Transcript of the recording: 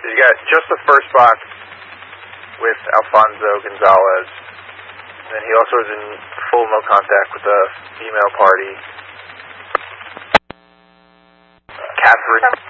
you got just the first box with Alfonso Gonzalez. And then he also is in full no contact with the female party. Catherine